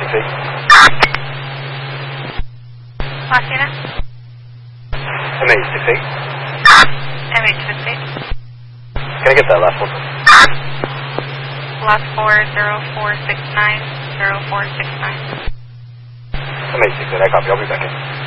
MH60 Last unit? MH60. MH60. Can I get that last one? Last 40469 0469. MH60, I copy. I'll be back in.